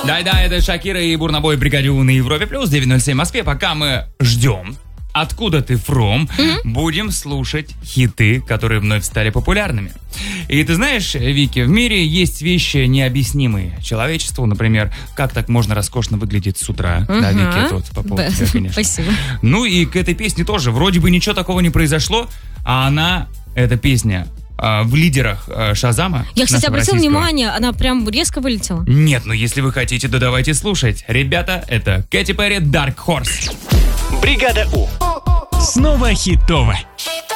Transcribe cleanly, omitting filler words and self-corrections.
Да, это Шакира и Бурнабой, Бригадю на Европе Плюс, 9:07 в Москве. Пока мы ждем «Откуда ты from?», будем слушать хиты, которые вновь стали популярными. И ты знаешь, Вики, в мире есть вещи необъяснимые человечеству. Например, как так можно роскошно выглядеть с утра. Да, Вики, тут по поводу тебя, конечно. Спасибо. Ну и к этой песне тоже. Вроде бы ничего такого не произошло, а эта песня в лидерах Шазама. Я, кстати, обратил российского. внимание, она прям резко вылетела. Нет, ну если вы хотите, то давайте слушать. Ребята, это Кэти Перри, Dark Horse. Бригада У. Снова хитово.